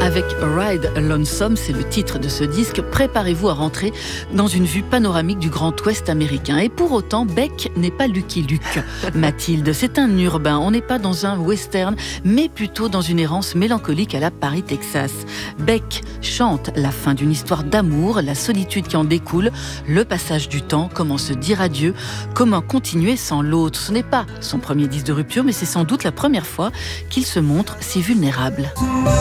Avec Ride Lonesome, c'est le titre de ce disque, préparez-vous à rentrer dans une vue panoramique du Grand Ouest américain. Et pour autant, Beck n'est pas Lucky Luke. Mathilde, c'est un urbain. On n'est pas dans un western, mais plutôt dans une errance mélancolique à la Paris, Texas. Beck chante la fin d'une histoire d'amour, la solitude qui en découle, le passage du temps, comment se dire adieu, comment continuer sans l'autre. Ce n'est pas son premier disque de rupture, mais c'est sans doute la première fois qu'il se montre si vulnérable.